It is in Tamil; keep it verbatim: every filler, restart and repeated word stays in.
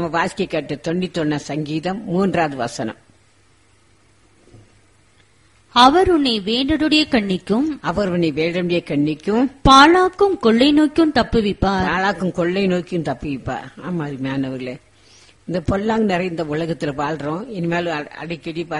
நம்ம வாசிக்க கேட்டு தொண்ணூத்தி ஒன்னா சங்கீதம் மூன்றாவது வசனம். அவர் உன்னை வேடருடைய கண்ணிக்கும் அவர் உன்னை வேடனுடைய கண்ணிக்கும் பாழாக்கும் கொள்ளை நோக்கியும் தப்புவிப்பார். பாழாக்கும் கொள்ளை நோக்கியும் தப்புவிப்பார். ஆமா, அருமையானவர்களே, இந்த பொல்லாங் நிறைந்த உலகத்துல வாழ்றோம். இனிமேல் அடிக்கடி